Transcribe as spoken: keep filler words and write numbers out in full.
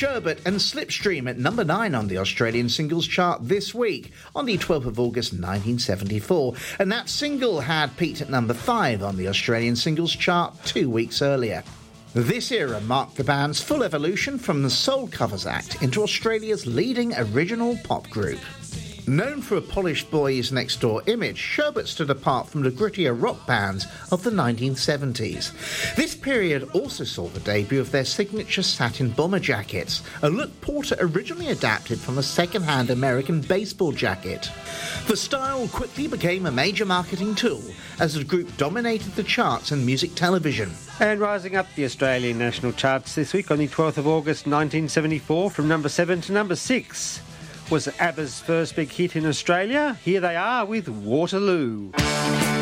Sherbet and Slipstream at number nine on the Australian singles chart this week, on the twelfth of August nineteen seventy-four, and that single had peaked at number five on the Australian singles chart two weeks earlier. This era marked the band's full evolution from the Soul Covers act into Australia's leading original pop group. Known for a polished boys next door image, Sherbet stood apart from the grittier rock bands of the nineteen seventies. This period also saw the debut of their signature satin bomber jackets, a look Porter originally adapted from a second-hand American baseball jacket. The style quickly became a major marketing tool as the group dominated the charts and music television. And rising up the Australian national charts this week on the twelfth of August nineteen seventy-four from number seven to number six was ABBA's first big hit in Australia. Here they are with Waterloo.